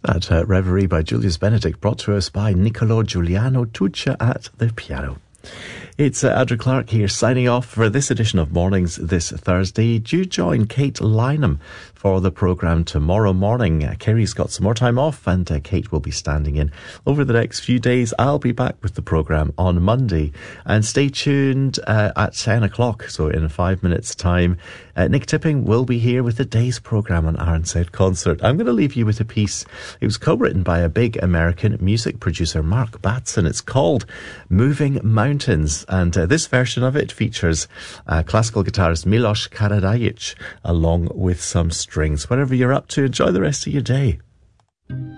That Reverie by Julius Benedict, brought to us by Niccolo Giuliano Tuccia at the piano. It's Andrew Clark here, signing off for this edition of Mornings this Thursday. Do join Kate Lynham for the programme tomorrow morning. Kerry's got some more time off, and Kate will be standing in over the next few days. I'll be back with the programme on Monday. And stay tuned at 10 o'clock, so in 5 minutes' time, Nick Tipping will be here with the day's programme on RNZ Concert. I'm going to leave you with a piece. It was co-written by a big American music producer, Mark Batson. It's called Moving Mountains. And this version of it features classical guitarist Milos Karadzic along with some strings. Whatever you're up to, enjoy the rest of your day.